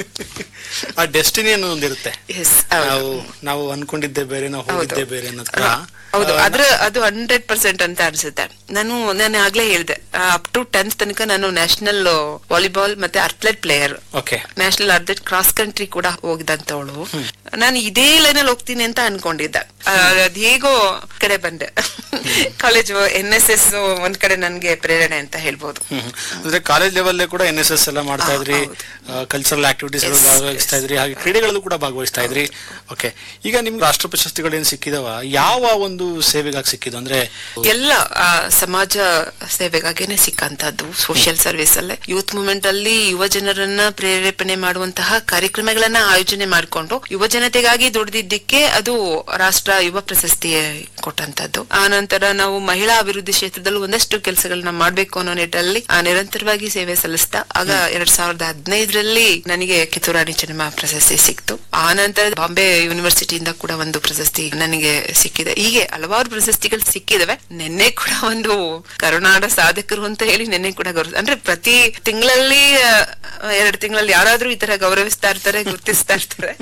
S4: ಆ ಡೆಸ್ಟಿನಿ ಅನ್ನೋ ಒಂದಿರುತ್ತೆ. ನಾವು ಅನ್ಕೊಂಡಿದ್ದೆ ಬೇರೆ, ನಾವು ಹೋಗಿದ್ದೆ ಬೇರೆ ಅನ್ನೋದು.
S5: ಹೌದು, ಅದ್ರ ಅದು ಹಂಡ್ರೆಡ್ ಪರ್ಸೆಂಟ್ ಅಂತ ಅನ್ಸುತ್ತೆ. ನಾನು ನಾನು ಆಗ್ಲೇ ಹೇಳ್ದೆ, ಅಪ್ ಟು ಟೆಂತ್ ತನಕ ನಾನು ನ್ಯಾಷನಲ್ ವಾಲಿಬಾಲ್ ಮತ್ತೆ athlete player, national athlete cross country ಕೂಡ ಹೋಗಿದಂತವಳು. ನಾನು ಇದೇ ಲೈನಲ್ಲಿ ಹೋಗ್ತೀನಿ ಅಂತ ಅನ್ಕೊಂಡಿದ್ದೆ. ಅದ್ ಹೇಗೋ ಕಡೆ ಬಂದೆ. ಕಾಲೇಜ್ ಎನ್ ಎಸ್ ಎಸ್ ಒಂದ್ ಕಡೆ ನನ್ಗೆ ಪ್ರೇರಣೆ ಅಂತ ಹೇಳ್ಬೋದು.
S4: ಅಂದ್ರೆ ಕಾಲೇಜ್ ಲೆವೆಲ್ ಕೂಡ ಎನ್ ಎಸ್ ಎಸ್ ಎಲ್ಲ ಮಾಡ್ತಾ ಇದ್ರಿ, ಕಲ್ಚರಲ್ ಆಕ್ಟಿವಿಟೀಸ್ ಭಾಗವಹಿಸ್ತಾ ಇದ್ರಿ, ಹಾಗೆ ಕ್ರೀಡೆಗಳಲ್ಲೂ ಕೂಡ ಭಾಗವಹಿಸ್ತಾ ಇದ್ರಿ. ಓಕೆ, ಈಗ ನಿಮ್ಗೆ ರಾಷ್ಟ್ರ ಪ್ರಶಸ್ತಿಗಳು ಏನ್ ಸಿಕ್ಕಿದವ? ಯಾವ ಒಂದು ಸೇವೆಗಾಗಿ ಸಿಕ್ಕಿದ್ದು? ಅಂದ್ರೆ
S5: ಎಲ್ಲ ಸಮಾಜ ಸೇವೆಗಾಗಿನೇ ಸಿಕ್ಕಂತದ್ದು, ಸೋಷಿಯಲ್ ಸರ್ವಿಸ್ ಅಲ್ಲೇ ಯೂತ್ ಮೂವ್ಮೆಂಟ್ ಅಲ್ಲಿ ಯುವ ಜನರನ್ನ ಪ್ರೇರೇಪಣೆ ಮಾಡುವಂತಹ ಕಾರ್ಯಕ್ರಮಗಳನ್ನ ಆಯೋಜನೆ ಮಾಡಿಕೊಂಡು ಯುವ ಜನತೆಗಾಗಿ ದುಡಿದಿದ್ದಕ್ಕೆ ಅದು ರಾಷ್ಟ್ರ ಯುವ ಪ್ರಶಸ್ತಿ ಕೊಟ್ಟಂತದ್ದು. ಆ ನಂತರ ನಾವು ಮಹಿಳಾ ಅಭಿವೃದ್ಧಿ ಕ್ಷೇತ್ರದಲ್ಲಿ ಒಂದಷ್ಟು ಕೆಲಸಗಳನ್ನ ಮಾಡ್ಬೇಕು ಅನ್ನೋ ನಿಟ್ಟಲ್ಲಿ ನಿರಂತರವಾಗಿ ಸೇವೆ ಸಲ್ಲಿಸ್ತಾ ಆಗ ಎರಡ್ ಸಾವಿರದ ಹದಿನೈದರಲ್ಲಿ ನನಗೆ ಕಿತ್ತೂರು ರಾಣಿ ಚೆನ್ನಮ್ಮ ಪ್ರಶಸ್ತಿ ಸಿಕ್ತು. ಆ ನಂತರ ಬಾಂಬೆ ಯೂನಿವರ್ಸಿಟಿಯಿಂದ ಕೂಡ ಒಂದು ಪ್ರಶಸ್ತಿ ನನಗೆ ಸಿಕ್ಕಿದೆ. ಹೀಗೆ ಹಲವಾರು ಪ್ರಶಸ್ತಿಗಳು ಸಿಕ್ಕಿದಾವೆ. ನಿನ್ನೆ ಕೂಡ ಒಂದು ಕರುನಾಡ ಸಾಧಕರು ಅಂತ ಹೇಳಿ ನಿನ್ನೆ ಕೂಡ ಗೌರವ, ಅಂದ್ರೆ ಪ್ರತಿ ತಿಂಗಳಲ್ಲಿ ಎರಡು ತಿಂಗಳಲ್ಲಿ ಯಾರಾದ್ರೂ ಈ ತರ ಗೌರವಿಸ್ತಾ ಇರ್ತಾರೆ, ಗುರ್ತಿಸ್ತಾ ಇರ್ತಾರೆ.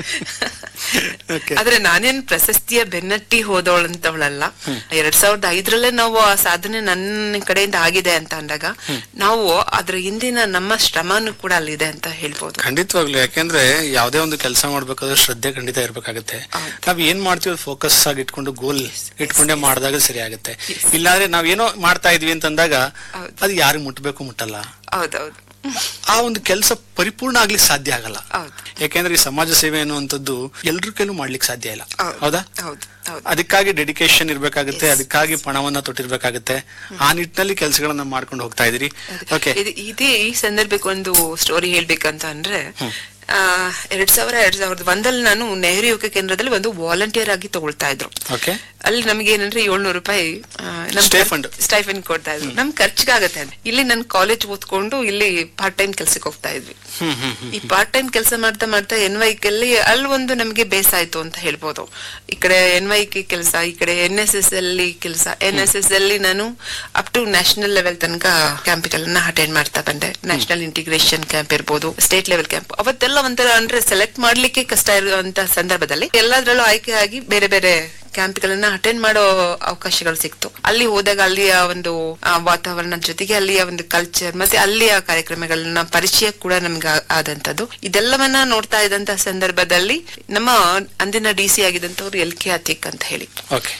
S5: ಆದ್ರೆ ನಾನೇನ್ ಪ್ರಶಸ್ತಿಯ ಬೆನ್ನಟ್ಟಿ ಹೋದವಳಂತವಳಲ್ಲ. ಎರಡ್ ಸಾವಿರದ ಐದರಲ್ಲೇ ನಾವು ಆ ಸಾಧನೆ ನನ್ನ ಕಡೆಯಿಂದ ಆಗಿದೆ ಅಂತ ಅಂದಾಗ ನಾವು ಅದ್ರ ಹಿಂದಿನ ನಮ್ಮ ಶ್ರಮನೂ ಕೂಡ ಅಲ್ಲಿದೆ ಅಂತ ಹೇಳ್ಬೋದು.
S4: ಖಂಡಿತವಾಗ್ಲು. ಯಾಕೆಂದ್ರೆ ಯಾವ್ದೇ ಒಂದು ಕೆಲಸ ಮಾಡ್ಬೇಕಾದ್ರೆ ಶ್ರದ್ಧೆ ಖಂಡಿತ ಇರ್ಬೇಕಾಗುತ್ತೆ. ನಾವ್ ಏನ್ ಮಾಡ್ತೀವಿ ಫೋಕಸ್ ಆಗಿ ಇಟ್ಕೊಂಡು ಗೋಲ್ ಇಟ್ಕೊಂಡೆ ಮಾಡಿದಾಗ ಸರಿ ಆಗುತ್ತೆ. ಇಲ್ಲಾಂದ್ರೆ ನಾವ್ ಏನೋ ಮಾಡ್ತಾ ಇದೀವಿ ಅಂತಂದಾಗ ಅದು ಯಾರಿಗ್ ಮುಟ್ಬೇಕು ಮುಟ್ಟಲ್ಲ.
S5: ಹೌದೌದು,
S4: ಆ ಒಂದು ಕೆಲಸ ಪರಿಪೂರ್ಣ ಆಗ್ಲಿಕ್ಕೆ ಸಾಧ್ಯ ಆಗಲ್ಲ. ಯಾಕೆಂದ್ರೆ ಈ ಸಮಾಜ ಸೇವೆ ಅನ್ನುವಂಥದ್ದು ಎಲ್ರ ಕೈಲೂ ಮಾಡ್ಲಿಕ್ಕೆ ಸಾಧ್ಯ ಇಲ್ಲ. ಹೌದಾ? ಅದಕ್ಕಾಗಿ ಡೆಡಿಕೇಶನ್ ಇರ್ಬೇಕಾಗುತ್ತೆ, ಅದಕ್ಕಾಗಿ ಪಣವನ್ನ ತೊಟ್ಟಿರ್ಬೇಕಾಗುತ್ತೆ. ಆ ನಿಟ್ಟಿನಲ್ಲಿ ಕೆಲಸಗಳನ್ನ ಮಾಡ್ಕೊಂಡು ಹೋಗ್ತಾ ಇದೀರಿ. ಓಕೆ,
S5: ಇದೇ ಈ ಸಂದರ್ಭಕ್ಕೆ ಒಂದು ಸ್ಟೋರಿ ಹೇಳ್ಬೇಕಂತ ಅಂದ್ರೆ ಎರಡ್ ಸಾವಿರ ಎರಡ್ ಸಾವಿರದ ಒಂದಲ್ಲಿ ನಾನು ನೆಹರು ಯುವಕ ಕೇಂದ್ರದಲ್ಲಿ ಒಂದು ವಾಲಂಟಿಯರ್ ಆಗಿ ತಗೊಳ್ತಾ ಇದ್ರು. ಅಲ್ಲಿ ನಮ್ಗೆ ಏನಂದ್ರೆ ಏಳ್ನೂರು ರೂಪಾಯಿ ಸ್ಟೈಫಂಡ್ ಕೊಡ್ತಾ ಇದ್ರು. ನಮ್ ಖರ್ಚಿಗಾಗತ್ತೆ. ಇಲ್ಲಿ ನನ್ ಕಾಲೇಜ್ ಓದ್ಕೊಂಡು ಇಲ್ಲಿ ಪಾರ್ಟ್ ಟೈಮ್ ಕೆಲ್ಸಕ್ಕೆ ಹೋಗ್ತಾ ಇದ್ವಿ. ಈ ಪಾರ್ಟ್ ಟೈಮ್ ಕೆಲಸ ಮಾಡ್ತಾ ಮಾಡ್ತಾ ಎನ್ ವೈ ಕೆ ಅಲ್ಲಿ ಅಲ್ಲಿ ಒಂದು ನಮ್ಗೆ ಬೇಸಾಯ್ತು ಅಂತ ಹೇಳ್ಬೋದು. ಈ ಕಡೆ ಎನ್ ವೈ ಕೆ ಕೆಲಸ, ಈ ಕಡೆ ಎನ್ ಎಸ್ ಎಸ್ ಅಲ್ಲಿ ಕೆಲಸ. ಎನ್ ಎಸ್ ಎಸ್ ಅಲ್ಲಿ ನಾನು ಅಪ್ ಟು ನ್ಯಾಷನಲ್ ಲೆವೆಲ್ ತನಕ ಕ್ಯಾಂಪ್ಗಳನ್ನ ಅಟೆಂಡ್ ಮಾಡ್ತಾ ಬಂದೆ. ನ್ಯಾಷನಲ್ ಇಂಟಿಗ್ರೇಷನ್ ಕ್ಯಾಂಪ್ ಇರ್ಬೋದು, ಸ್ಟೇಟ್ ಲೆವೆಲ್ ಕ್ಯಾಂಪ್. ಅವತ್ತೆಲ್ಲ ಒಂಥರ ಅಂದ್ರೆ ಸೆಲೆಕ್ಟ್ ಮಾಡ್ಲಿಕ್ಕೆ ಕಷ್ಟ ಇರುವಂತ ಸಂದರ್ಭದಲ್ಲಿ ಎಲ್ಲದ್ರಲ್ಲೂ ಆಯ್ಕೆ ಆಗಿ ಬೇರೆ ಬೇರೆ ಕ್ಯಾಂಪ್ ಗಳನ್ನ ಅಟೆಂಡ್ ಮಾಡೋ ಅವಕಾಶಗಳು ಸಿಕ್ತು. ಅಲ್ಲಿ ಹೋದಾಗ ಅಲ್ಲಿಯ ಒಂದು ವಾತಾವರಣದ ಜೊತೆಗೆ ಅಲ್ಲಿಯ ಒಂದು ಕಲ್ಚರ್ ಮತ್ತೆ ಅಲ್ಲಿಯ ಕಾರ್ಯಕ್ರಮಗಳನ್ನ ಪರಿಚಯ ಕೂಡ ನಮ್ಗೆ ಆದಂತದ್ದು. ಇದೆಲ್ಲವನ್ನ ನೋಡ್ತಾ ಇದ್ದಂತ ಸಂದರ್ಭದಲ್ಲಿ ನಮ್ಮ ಅಂದಿನ D C ಆಗಿದಂತವ್ರು L K Atiq ಅಂತ ಹೇಳಿ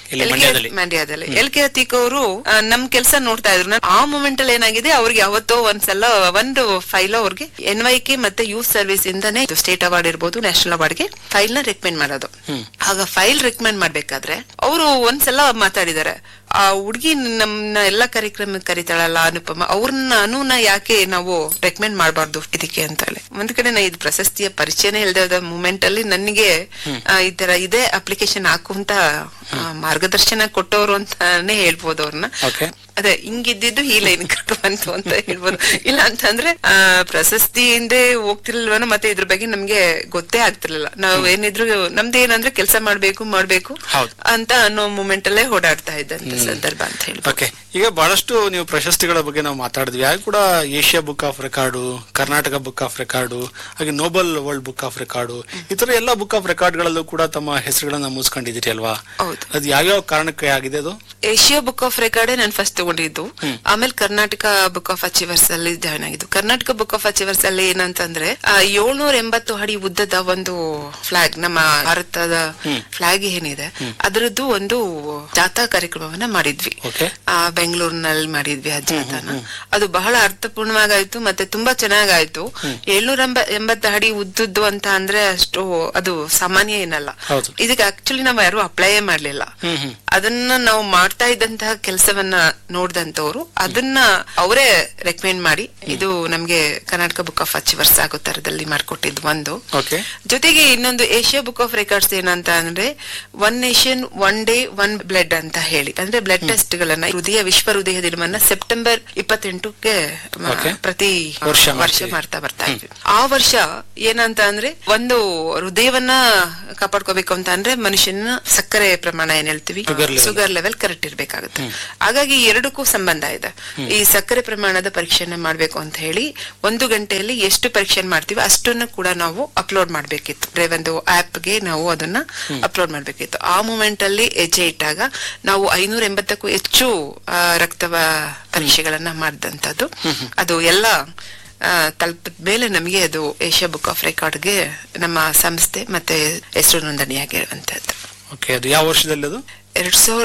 S5: ಮಂಡ್ಯದಲ್ಲಿ ಎಲ್ ಕೆ ಅತೀಕ್ ಅವರು ನಮ್ ಕೆಲಸ ನೋಡ್ತಾ ಇದ್ರು. ಆ ಮೂಮೆಂಟ್ ಅಲ್ಲಿ ಏನಾಗಿದೆ, ಅವ್ರಿಗೆ ಯಾವತ್ತೋ ಒಂದ್ಸಲ ಒಂದು ಫೈಲ್ ಅವ್ರಿಗೆ ಎನ್ ವೈ ಕೆ ಮತ್ತೆ ಯೂತ್ ಸರ್ವಿಸ್ ಇಂದಾನೆ ಸ್ಟೇಟ್ ಅವಾರ್ಡ್ ಇರ್ಬೋದು, ನ್ಯಾಷನಲ್ ಅವಾರ್ಡ್ಗೆ ಫೈಲ್ ನ ರೆಕಮೆಂಡ್ ಮಾಡೋದು. ಆಗ ಫೈಲ್ ರೆಕಮೆಂಡ್ ಮಾಡ್ಬೇಕಾದ್ರೆ ಅವರು ಒಂದ್ಸಲ ಮಾತಾಡಿದಾರೆ, ಆ ಹುಡ್ಗಿ ನಮ್ನ ಎಲ್ಲಾ ಕಾರ್ಯಕ್ರಮ ಕರಿತಾಳಲ್ಲ ಅನುಪಮ, ಅವ್ರನ್ನ ಅನುನ ಯಾಕೆ ನಾವು ರೆಕಮೆಂಡ್ ಮಾಡಬಾರ್ದು ಇದಕ್ಕೆ ಅಂತ ಹೇಳಿ. ಒಂದ್ ಕಡೆ ನಾ ಇದು ಪ್ರಶಸ್ತಿಯ ಪರಿಚಯನೇ ಇಲ್ದ ಮೂಮೆಂಟ್ ಅಲ್ಲಿ ನನಗೆ ಈ ತರ ಇದೇ ಅಪ್ಲಿಕೇಶನ್ ಹಾಕುವಂತ ಮಾರ್ಗದರ್ಶನ ಕೊಟ್ಟವ್ರು ಅಂತಾನೆ ಹೇಳ್ಬೋದು ಅವ್ರನ್ನ. ಅದೇ ಹಿಂಗಿದ್ದು ಈ ಲೈನ್ ಬಂತು ಅಂತ ಹೇಳ್ಬೋದು. ಇಲ್ಲ ಅಂತಂದ್ರೆ ಆ ಪ್ರಶಸ್ತಿ ಹಿಂದೆ ಹೋಗ್ತಿರ್ಲಿಲ್ವನ, ಮತ್ತೆ ಇದ್ರ ಬಗ್ಗೆ ನಮ್ಗೆ ಗೊತ್ತೇ ಆಗ್ತಿರ್ಲಿಲ್ಲ. ನಾವ್ ಏನಿದ್ರು ನಮ್ದು ಏನಂದ್ರೆ ಕೆಲಸ ಮಾಡ್ಬೇಕು ಮಾಡ್ಬೇಕು ಅಂತ ಅನ್ನೋ ಮೂಮೆಂಟ್ ಅಲ್ಲೇ ಓಡಾಡ್ತಾ ಇದ್ದಂತ ಸಂದರ್ಭ ಅಂತ ಹೇಳಿ.
S4: ಓಕೆ, ಈಗ ಬಹಳಷ್ಟು ನೀವು ಪ್ರಶಸ್ತಿಗಳ ಬಗ್ಗೆ ನಾವು ಮಾತಾಡಿದ್ವಿ. ಯಾಕೆ ಕೂಡ Asia book of record, Karnataka book of record, ಹಾಗೆ Noble World book of record, ಈ ತರ ಎಲ್ಲಾ ಬುಕ್ ಆಫ್ ರೆಕಾರ್ಡ್ ಗಳಲ್ಲೂ ಕೂಡ ತಮ್ಮ ಹೆಸರುಗಳನ್ನ ಮುಗಿಸ್ಕೊಂಡಿದ್ದೀರಿ ಅಲ್ವಾ? ಅದು ಯಾವ್ಯಾವ ಕಾರಣಕ್ಕೆ ಆಗಿದೆ? ಅದು
S5: ಏಷ್ಯಾ ಬುಕ್ ಆಫ್ ರೆಕಾರ್ಡ್ ನಾನು ಫಸ್ಟ್ ತಗೊಂಡಿದ್ದು, ಆಮೇಲೆ ಕರ್ನಾಟಕ ಬುಕ್ ಆಫ್ ಅಚೀವರ್ಸ್ ಅಲ್ಲಿ ಜಾಯ್ನ್ ಆಗಿದ್ದು. ಕರ್ನಾಟಕ ಬುಕ್ ಆಫ್ ಅಚೀವರ್ಸ್ ಅಲ್ಲಿ ಏನಂತಂದ್ರೆ ಏಳ್ನೂರ ಎಂಬತ್ತು ಅಡಿ ಉದ್ದದ ಒಂದು ಫ್ಲಾಗ್, ನಮ್ಮ ಭಾರತದ ಫ್ಲಾಗ್ ಏನಿದೆ ಅದರದ್ದು ಒಂದು ಜಾಥಾ ಕಾರ್ಯಕ್ರಮವನ್ನ ಮಾಡಿದ್ವಿ. ಬೆಂಗಳೂರಿನಲ್ಲಿ ಮಾಡಿದ್ವಿ ಆ ಜಾಥಾನ. ಅದು ಬಹಳ ಅರ್ಥಪೂರ್ಣವಾಗಾಯ್ತು ಮತ್ತೆ ತುಂಬಾ ಚೆನ್ನಾಗಾಯ್ತು. ಏಳ್ನೂರ ಎಂಬತ್ತು ಅಡಿ ಉದ್ದದ್ದು ಅಂತ ಅಂದ್ರೆ ಅಷ್ಟು ಅದು ಸಾಮಾನ್ಯ ಏನಲ್ಲ. ಇದಕ್ಕೆ ಆಕ್ಚುಲಿ ನಾವು ಯಾರು ಅಪ್ಲೈ ಮಾಡ್ಲಿಲ್ಲ. ಅದನ್ನ ನಾವು ಮಾಡ್ತಾ ಇದ್ದಂತಹ ಕೆಲಸವನ್ನ ನೋಡ್ದಂತವ್ರು ಅದನ್ನ ಅವರೇ ರೆಕಮೆಂಡ್ ಮಾಡಿ ಇದು ನಮ್ಗೆ ಕರ್ನಾಟಕ ಬುಕ್ ಆಫ್ ಅಚೀವರ್ಸ್ ಆಗೋ ತರದಲ್ಲಿ ಮಾಡ್ಕೊಟ್ಟಿದ್ ಒಂದು. ಜೊತೆಗೆ ಇನ್ನೊಂದು ಏಷ್ಯಾ ಬುಕ್ ಆಫ್ ರೆಕಾರ್ಡ್ಸ್ ಏನಂತ ಅಂದ್ರೆ one nation one day one blood ಅಂತ ಹೇಳಿ, ಅಂದ್ರೆ ಬ್ಲಡ್ ಟೆಸ್ಟ್ ಗಳನ್ನ ಹೃದಯ ವಿಶ್ವ ಹೃದಯ ದಿನವನ್ನ ಸೆಪ್ಟೆಂಬರ್ ಇಪ್ಪತ್ತೆಂಟಕ್ಕೆ ಪ್ರತಿ ವರ್ಷ ಮಾಡ್ತಾ ಬರ್ತಾ ಇದ್ವಿ. ಆ ವರ್ಷ ಏನಂತ ಅಂದ್ರೆ ಒಂದು ಹೃದಯವನ್ನ ಕಾಪಾಡ್ಕೋಬೇಕು ಅಂತ ಅಂದ್ರೆ ಮನುಷ್ಯನ ಸಕ್ಕರೆ ಪ್ರಮಾಣ ಏನ್ ಹೇಳ್ತೀವಿ, ಶುಗರ್ ಲೆವೆಲ್ ಕರೆಕ್ಟ್ ಇರ್ಬೇಕಾಗುತ್ತೆ. ಹಾಗಾಗಿ ಎರಡಕ್ಕೂ ಸಂಬಂಧ ಇದೆ. ಈ ಸಕ್ಕರೆ ಪ್ರಮಾಣದ ಪರೀಕ್ಷೆನ ಮಾಡ್ಬೇಕು ಅಂತ ಹೇಳಿ ಒಂದು ಗಂಟೆಯಲ್ಲಿ ಎಷ್ಟು ಪರೀಕ್ಷೆ ಮಾಡ್ತೀವಿ ಅಷ್ಟನ್ನ ಕೂಡ ನಾವು ಅಪ್ಲೋಡ್ ಮಾಡ್ಬೇಕಿತ್ತು. ಒಂದು ಆಪ್ ಗೆ ನಾವು ಅದನ್ನ ಅಪ್ಲೋಡ್ ಮಾಡ್ಬೇಕಿತ್ತು. ಆ ಮೂಮೆಂಟ್ ಅಲ್ಲಿ ಹೆಜ್ಜೆ ಇಟ್ಟಾಗ ನಾವು ಐನೂರ ಎಂಬತ್ತಕ್ಕೂ ಹೆಚ್ಚು ರಕ್ತ ಪರೀಕ್ಷೆಗಳನ್ನ ಮಾಡಿದಂತದ್ದು. ಅದು ಎಲ್ಲ ತಲುಪಿದ ಮೇಲೆ ನಮಗೆ ಅದು ಏಷ್ಯಾ ಬುಕ್ ಆಫ್ ರೆಕಾರ್ಡ್ಗೆ ನಮ್ಮ ಸಂಸ್ಥೆ ಮತ್ತೆ ಹೆಸರು ನೋಂದಣಿಯಾಗಿರುವಂತದ್ದು.
S4: ಓಕೆ, ಅದು ಯಾವ ವರ್ಷದಲ್ಲಿ? ಅದು
S5: ಎರಡ್ ಸಾವಿರದ